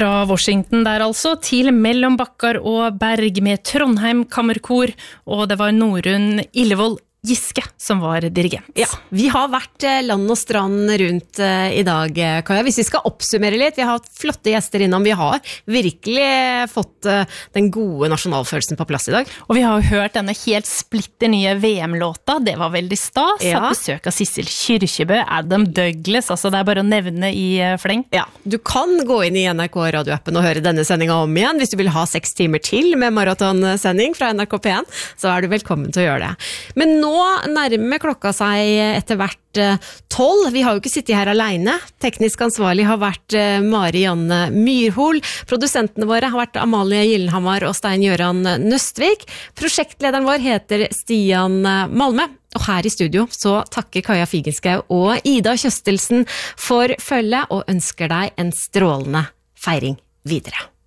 Fra Washington der altså, til mellom Bakkar og Berg med Trondheim Kammerkor, og det var Norunn Illevold Giske som var dirigent. Ja, vi har vært land og strand rundt i dag, Kaja. Hvis vi skal oppsummere litt, vi har hatt flotte gjester innom. Vi har virkelig fått den gode nasjonalfølelsen på plass i dag. Og vi har jo hørt denne helt splitter nye VM-låta. Det var veldig stas. Ja. Hatt besøk av Sissel Kyrkjebø, Adam Douglas, altså det er bare å nevne i fleng. Ja, du kan gå inn i NRK radioappen og høre denne sendingen om igjen. Hvis du vil ha 6 timer til med maratonsending fra NRK P1, så er du velkommen til å gjøre det. Men nå nærmer klokka seg etter hvert 12. Vi har jo ikke sittet her alene. Teknisk ansvarlig har vært Marianne Myrhol. Produsentene våre har vært Amalie Gyllenhammar og Stein-Gøran Nøstvik. Prosjektlederen vår heter Stian Malme. Og her i studio så takker Kaja Figenschou og Ida Kjøstelsen for følget og ønsker deg en strålende feiring videre.